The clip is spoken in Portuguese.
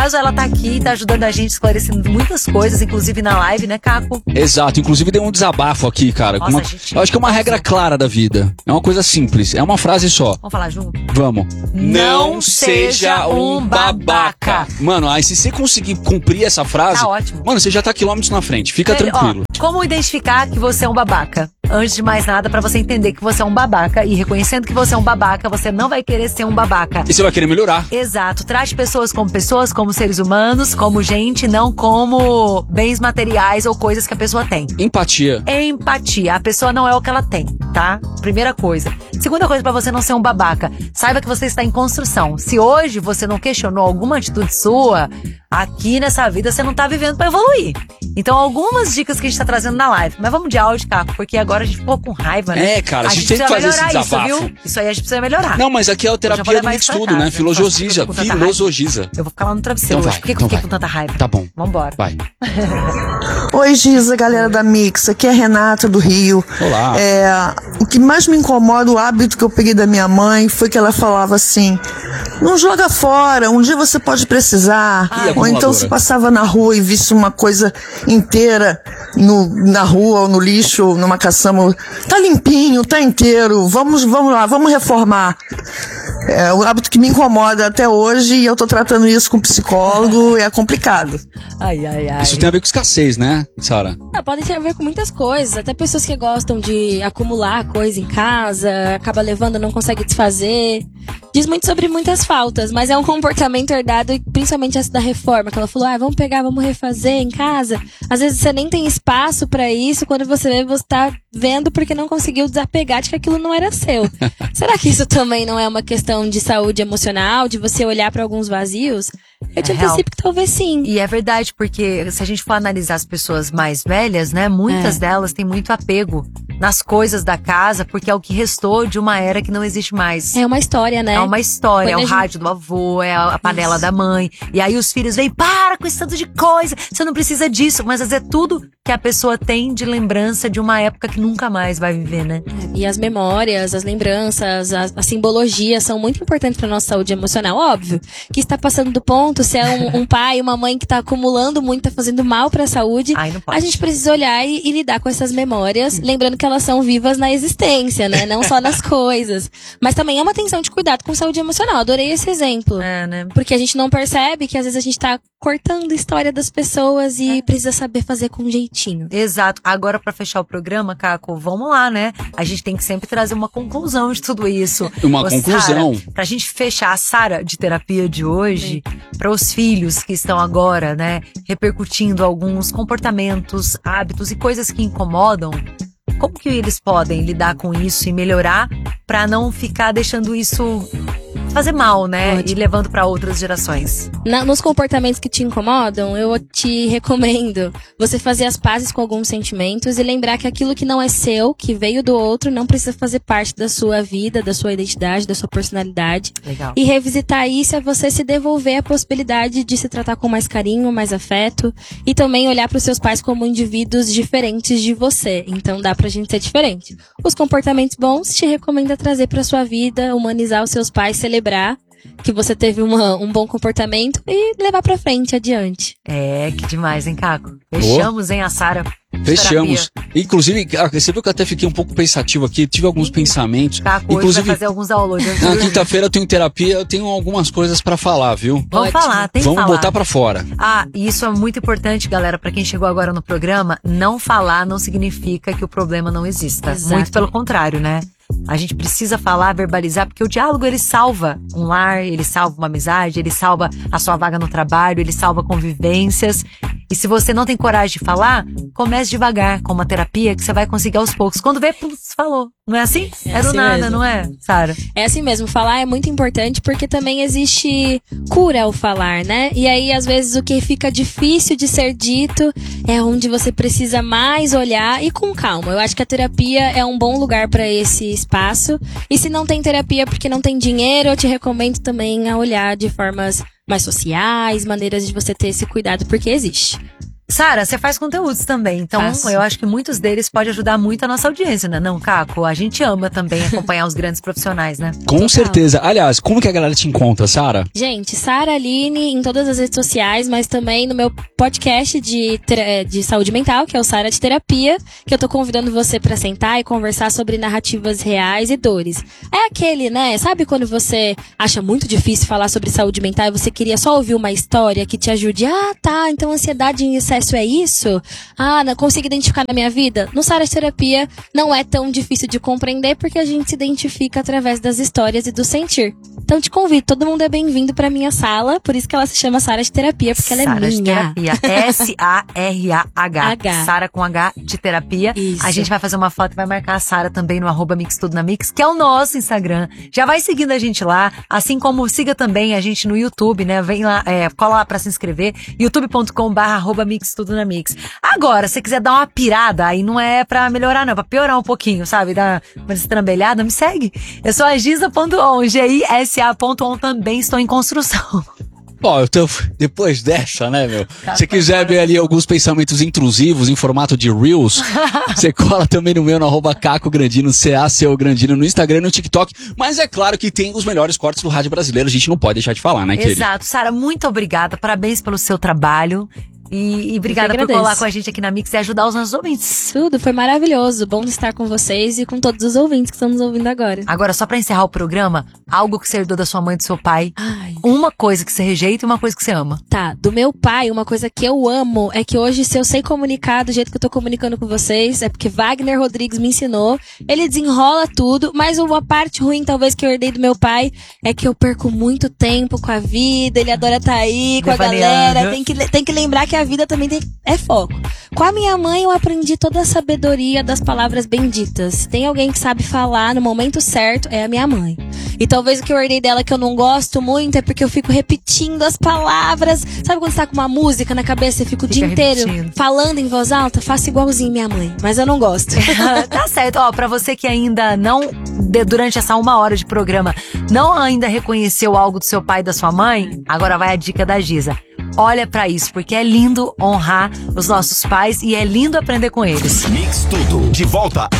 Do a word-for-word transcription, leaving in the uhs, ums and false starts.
caso, ela tá aqui, tá ajudando a gente, esclarecendo muitas coisas, inclusive na live, né, Caco? Exato, inclusive deu um desabafo aqui, cara. Nossa, uma... gente... Eu acho que é uma regra clara da vida. É uma coisa simples, é uma frase só. Vamos falar junto? Vamos. Não seja um babaca. Mano, aí se você conseguir cumprir essa frase... Tá ótimo. Mano, você já tá quilômetros na frente, fica Ele, tranquilo. Ó, como identificar que você é um babaca? Antes de mais nada, pra você entender que você é um babaca e reconhecendo que você é um babaca, você não vai querer ser um babaca. E você vai querer melhorar. Exato. Trate pessoas como pessoas, como seres humanos, como gente, não como bens materiais ou coisas que a pessoa tem. Empatia. Empatia. A pessoa não é o que ela tem, tá? Primeira coisa. Segunda coisa, pra você não ser um babaca, saiba que você está em construção. Se hoje você não questionou alguma atitude sua, aqui nessa vida você não tá vivendo pra evoluir. Então, algumas dicas que a gente tá trazendo na live. Mas vamos de áudio, Caco, porque agora a gente ficou com raiva, né? É, cara, a, a gente, gente tem que fazer esse melhorar desabafo. Isso, viu? Isso aí a gente precisa melhorar. Não, mas aqui é a terapia do mix tudo, né? Filosofisa. Filosofisa. Eu vou ficar lá no travesseiro então hoje. vai, Por que então eu fiquei vai. com tanta raiva? Tá bom. Vambora. Vai. Oi, Giza, galera da Mix. Aqui é a Renata do Rio. Olá. É, o que mais me incomoda, o hábito que eu peguei da minha mãe, foi que ela falava assim: não joga fora, um dia você pode precisar. Ah, ou então se passava na rua e visse uma coisa inteira no, na rua ou no lixo, ou numa caçamba, tá limpinho, tá inteiro, vamos, vamos lá, vamos reformar. É o hábito que me incomoda até hoje e eu tô tratando isso com psicólogo, é complicado. Ai, ai, ai. Isso tem a ver com escassez, né, Sara? Não, pode ter a ver com muitas coisas. Até pessoas que gostam de acumular coisa em casa, acaba levando, não consegue desfazer. Diz muito sobre muitas faltas, mas é um comportamento herdado, principalmente essa da reforma, que ela falou, ah, vamos pegar, vamos refazer em casa. Às vezes você nem tem espaço pra isso, quando você vê, você tá vendo porque não conseguiu desapegar de que aquilo não era seu. Será que isso também não é uma questão de saúde emocional, de você olhar pra alguns vazios? Eu te É antecipo que talvez sim. E é verdade, porque se a gente for analisar as pessoas mais velhas, né, muitas É. delas têm muito apego nas coisas da casa, porque é o que restou de uma era que não existe mais. É uma história, né? É uma história, Quando é o a gente- rádio do avô, é a panela Isso. da mãe. E aí os filhos vêm, para com esse tanto de coisa, você não precisa disso. Mas às vezes é tudo que a pessoa tem de lembrança de uma época que nunca mais vai viver, né? E as memórias, as lembranças, a, a simbologia são muito importantes para nossa saúde emocional. Óbvio que está passando do ponto, se é um, um pai, uma mãe que está acumulando muito, está fazendo mal para a saúde, Ai, não pode. a gente precisa olhar e, e lidar com essas memórias, lembrando que elas são vivas na existência, né? Não só nas coisas. Mas também é uma atenção de cuidado com saúde emocional. Adorei esse exemplo. É, né? Porque a gente não percebe que às vezes a gente tá cortando a história das pessoas e precisa saber fazer com jeitinho. Exato. Agora, pra fechar o programa, Caco, vamos lá, né? A gente tem que sempre trazer uma conclusão de tudo isso. Uma Ô, conclusão. Sara, pra gente fechar a Sara de terapia de hoje, para os filhos que estão agora, né, repercutindo alguns comportamentos, hábitos e coisas que incomodam, como que eles podem lidar com isso e melhorar pra não ficar deixando isso fazer mal, né? Ótimo. E levando pra outras gerações. Na- nos comportamentos que te incomodam, eu te recomendo você fazer as pazes com alguns sentimentos e lembrar que aquilo que não é seu, que veio do outro, não precisa fazer parte da sua vida, da sua identidade, da sua personalidade. Legal. E revisitar isso é você se devolver a possibilidade de se tratar com mais carinho, mais afeto e também olhar para os seus pais como indivíduos diferentes de você. Então dá pra gente ser diferente. Os comportamentos bons te recomendo trazer pra sua vida, humanizar os seus pais, celebrar que você teve uma, um bom comportamento e levar pra frente, adiante. É, que demais, hein, Caco? Fechamos, hein, a Sara. de Fechamos. terapia. Inclusive, ah, você viu que eu até fiquei um pouco pensativo aqui, tive alguns pensamentos. Caco, hoje Inclusive, vai fazer alguns downloads. na quinta-feira eu tenho terapia, eu tenho algumas coisas pra falar, viu? Vamos Ótimo. falar, tem que Vamos falar. botar pra fora. Ah, e isso é muito importante, galera, pra quem chegou agora no programa, não falar não significa que o problema não exista. Exato. Muito pelo contrário, né? A gente precisa falar, verbalizar, porque o diálogo, ele salva um lar, ele salva uma amizade, ele salva a sua vaga no trabalho, ele salva convivências. E se você não tem coragem de falar, comece devagar, com uma terapia que você vai conseguir aos poucos. Quando vê, putz, falou. Não é assim? É É do assim nada, mesmo. não é, Sara? É assim mesmo, falar é muito importante porque também existe cura ao falar, né? E aí, às vezes, o que fica difícil de ser dito é onde você precisa mais olhar e com calma. Eu acho que a terapia é um bom lugar para esse espaço. E se não tem terapia porque não tem dinheiro, eu te recomendo também a olhar de formas mais sociais, maneiras de você ter esse cuidado, porque existe. Sara, você faz conteúdos também, então Faço. eu acho que muitos deles podem ajudar muito a nossa audiência, né? Não, Caco? A gente ama também acompanhar os grandes profissionais, né? Com Total. certeza. Aliás, como que a galera te encontra, Sara? Gente, Sara Aline em todas as redes sociais, mas também no meu podcast de, tera- de saúde mental, que é o Sara de Terapia, que eu tô convidando você pra sentar e conversar sobre narrativas reais e dores. É aquele, né? Sabe quando você acha muito difícil falar sobre saúde mental e você queria só ouvir uma história que te ajude? Ah, tá, então ansiedade em excesso é isso? Ah, não consigo identificar na minha vida? No Sara de Terapia não é tão difícil de compreender porque a gente se identifica através das histórias e do sentir. Então te convido, todo mundo é bem-vindo pra minha sala, por isso que ela se chama Sara de Terapia, porque ela é Sara de minha. Terapia. S A R A H. H. Sara com H de terapia. Isso. A gente vai fazer uma foto e vai marcar a Sara também no arroba Mix Tudo na Mix, que é o nosso Instagram. Já vai seguindo a gente lá, assim como siga também a gente no YouTube, né? Vem lá, é, cola lá pra se inscrever, youtube ponto com barra arroba Mix Tudo na Mix. Agora, se você quiser dar uma pirada, aí não é pra melhorar não, é pra piorar um pouquinho, sabe? Dar uma estrambelhada, me segue. Eu sou a Gisa ponto on, G I S A ponto on, também estou em construção. Ó, eu tô, depois dessa, né, meu? Se você quiser ver ali alguns pensamentos intrusivos em formato de Reels, você cola também no meu, no arroba Caco Grandino, C A C O Grandino, no Instagram e no TikTok. Mas é claro que tem os melhores cortes do rádio brasileiro, a gente não pode deixar de falar, né, querido? Exato. Sara, muito obrigada, parabéns pelo seu trabalho. E, e obrigada por agradeço. colar com a gente aqui na Mix e ajudar os nossos ouvintes. Tudo, foi maravilhoso. Bom estar com vocês e com todos os ouvintes que estão nos ouvindo agora. Agora, só pra encerrar o programa, algo que você herdou da sua mãe e do seu pai. Ai. Uma coisa que você rejeita e uma coisa que você ama. Tá, do meu pai, uma coisa que eu amo é que hoje, se eu sei comunicar do jeito que eu tô comunicando com vocês, é porque Wagner Rodrigues me ensinou. Ele desenrola tudo, mas uma parte ruim, talvez, que eu herdei do meu pai é que eu perco muito tempo com a vida, ele adora estar aí com a Devaneando. galera. Tem que, tem que lembrar que a vida também tem, é foco. Com a minha mãe, eu aprendi toda a sabedoria das palavras benditas. Se tem alguém que sabe falar no momento certo, é a minha mãe. E talvez o que eu herdei dela que eu não gosto muito é porque eu fico repetindo as palavras. Sabe quando você tá com uma música na cabeça e fica o dia Fica inteiro repetindo. falando em voz alta? Faço igualzinho minha mãe, mas eu não gosto. Tá certo. Ó, pra você que ainda não, de- durante essa uma hora de programa, não ainda reconheceu algo do seu pai e da sua mãe, agora vai a dica da Gisa. Olha pra isso, porque é lindo honrar os nossos pais e é lindo aprender com eles. Mix Tudo, de volta